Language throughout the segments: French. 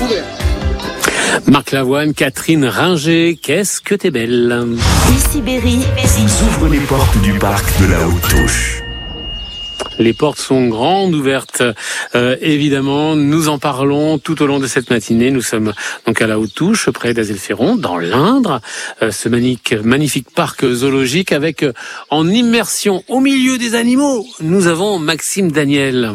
couvert. Marc Lavoine, Catherine Ringer, qu'est-ce que t'es belle. Ici Berry vous ouvre les portes du parc de la Haute-Touche. Les portes sont grandes ouvertes. Évidemment, nous en parlons tout au long de cette matinée. Nous sommes donc à la Haute-Touche, près d'Azay-le-Féron, dans l'Indre. Ce magnifique parc zoologique avec, en immersion au milieu des animaux, nous avons Maxime Daniel.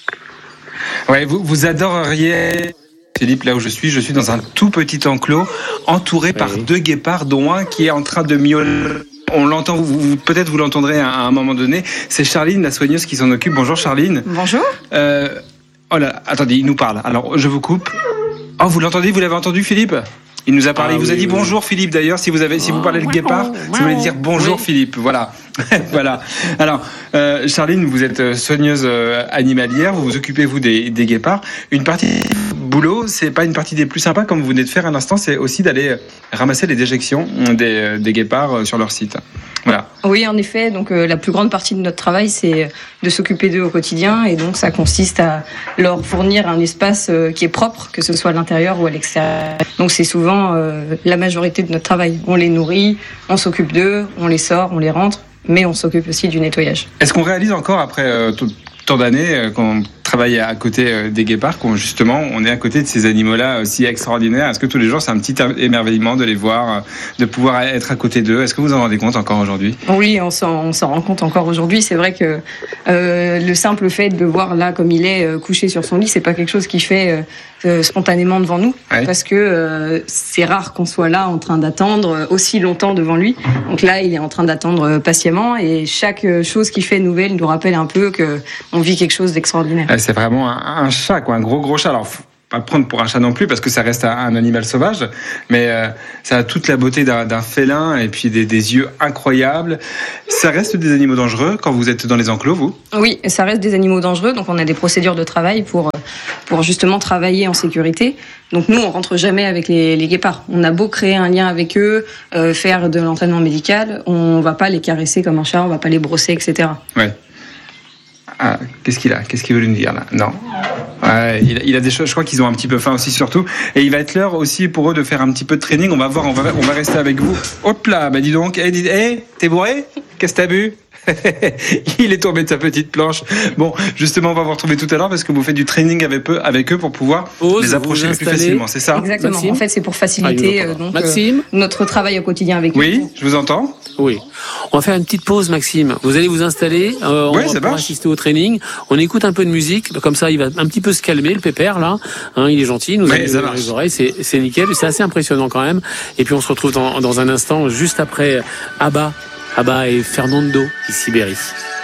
Ouais, vous adoreriez... Philippe, là où je suis dans un tout petit enclos entouré par 2 guépards, dont un qui est en train de miauler. On l'entend, peut-être vous l'entendrez à un moment donné. C'est Charline, la soigneuse, qui s'en occupe. Bonjour Charline. Bonjour. Oh là, attendez, il nous parle. Alors, je vous coupe. Oh, vous l'entendez, vous l'avez entendu, Philippe ? Il nous a parlé, il vous a dit bonjour Philippe d'ailleurs, si vous parlez le guépard, si vous voulez dire bonjour Philippe, voilà. Voilà. Alors, Charline, vous êtes soigneuse animalière, vous vous occupez vous des guépards. Une partie boulot, c'est pas une partie des plus sympas comme vous venez de faire à l'instant, c'est aussi d'aller ramasser les déjections des guépards sur leur site. Voilà. Oui, en effet, donc la plus grande partie de notre travail, c'est de s'occuper d'eux au quotidien, et donc ça consiste à leur fournir un espace qui est propre, que ce soit à l'intérieur ou à l'extérieur. Donc c'est souvent la majorité de notre travail. On les nourrit, on s'occupe d'eux, on les sort, on les rentre, mais on s'occupe aussi du nettoyage. Est-ce qu'on réalise encore après tant d'années qu'on travaille à côté des guépards, qu'on justement on est à côté de ces animaux-là aussi extraordinaires? Est-ce que tous les jours c'est un petit émerveillement de les voir, de pouvoir être à côté d'eux? Est-ce que vous en rendez compte encore aujourd'hui? Oui, on s'en rend compte encore aujourd'hui. C'est vrai que le simple fait de le voir là comme il est couché sur son lit, c'est pas quelque chose qui fait spontanément devant nous, parce que c'est rare qu'on soit là en train d'attendre aussi longtemps devant lui. Donc là, il est en train d'attendre patiemment, et chaque chose qu'il fait nouvelle nous rappelle un peu que on vit quelque chose d'extraordinaire. C'est vraiment un chat, quoi, un gros chat. Alors, faut pas le prendre pour un chat non plus, parce que ça reste un animal sauvage, mais ça a toute la beauté d'un félin, et puis des yeux incroyables. Ça reste des animaux dangereux quand vous êtes dans les enclos, vous? Oui, ça reste des animaux dangereux, donc on a des procédures de travail pour justement travailler en sécurité. Donc nous, on rentre jamais avec les guépards. On a beau créer un lien avec eux, faire de l'entraînement médical, on va pas les caresser comme un chat, on va pas les brosser, etc. Ouais. Ah, qu'est-ce qu'il a? Qu'est-ce qu'il veut nous dire là? Non. Ouais, il a des choses, je crois qu'ils ont un petit peu faim aussi surtout. Et il va être l'heure aussi pour eux de faire un petit peu de training. On va voir, on va rester avec vous. Hop là, bah dis donc, t'es bourré? Qu'est-ce que t'as bu? Il est tombé de sa petite planche. Bon, justement, on va vous retrouver tout à l'heure parce que vous faites du training avec eux pour pouvoir les approcher plus facilement, c'est ça? Exactement. Maxime, en fait, c'est pour faciliter notre travail au quotidien avec eux. Oui, je vous entends. Oui. On va faire une petite pause, Maxime. Vous allez vous installer. On va assister au training. On écoute un peu de musique. Comme ça, il va un petit peu se calmer, le pépère, là. Il est gentil. Il nous a mis dans les oreilles. C'est nickel. C'est assez impressionnant quand même. Et puis, on se retrouve dans un instant, juste après Abba et Fernando, ici Berry.